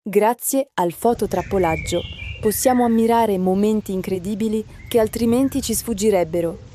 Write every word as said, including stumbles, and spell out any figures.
Grazie al fototrappolaggio possiamo ammirare momenti incredibili che altrimenti ci sfuggirebbero.